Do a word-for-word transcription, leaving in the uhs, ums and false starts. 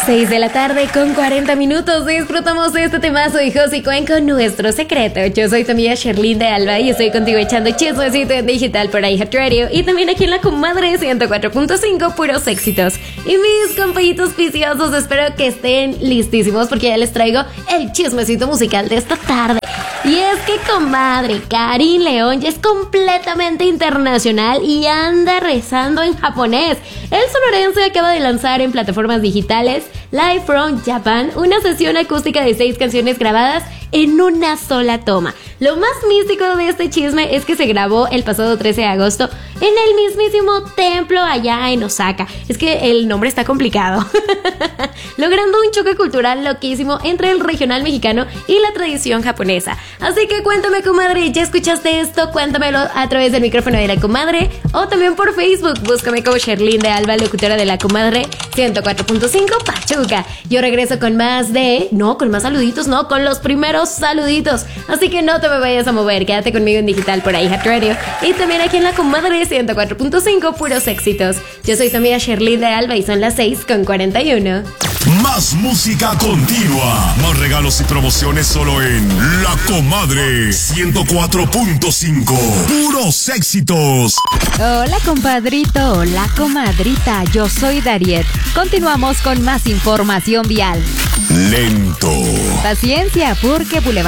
seis de la tarde con cuarenta minutos. Disfrutamos de este temazo de Josie Cuen con Nuestro Secreto. Yo soy tu amiga Sherlyn de Alba y estoy contigo echando chismecito en digital por iHeartRadio y también aquí en la Comadre ciento cuatro punto cinco, puros éxitos. Y mis compañitos viciosos, espero que estén listísimos porque ya les traigo el chismecito musical de esta tarde. Y es que, comadre, Karin León ya es completamente internacional y anda rezando en japonés. El sonorense acaba de lanzar en plataformas digitales Live from Japan, una sesión acústica de seis canciones grabadas en una sola toma. Lo más místico de este chisme es que se grabó el pasado trece de agosto en el mismísimo templo allá en Osaka. Es que el nombre está complicado. Logrando un choque cultural loquísimo entre el regional mexicano y la tradición japonesa. Así que cuéntame, comadre, ¿ya escuchaste esto? Cuéntamelo a través del micrófono de la Comadre o también por Facebook. Búscame como Sherlyn de Alba, locutora de la Comadre ciento cuatro punto cinco Pachuca. Yo regreso con más de... No, con más saluditos, no, con los primeros saluditos. Así que no te me vayas a mover, quédate conmigo en digital por iHeartRadio y también aquí en la Comadre ciento cuatro punto cinco, puros éxitos. Yo soy tu amiga Sherlyn de Alba y son las seis con cuarenta y uno. Más música continua, más regalos y promociones solo en La Comadre ciento cuatro punto cinco. Puros éxitos. Hola compadrito, hola comadrita, yo soy Dariet. Continuamos con más información vial. Lento. Paciencia, porque Boulevard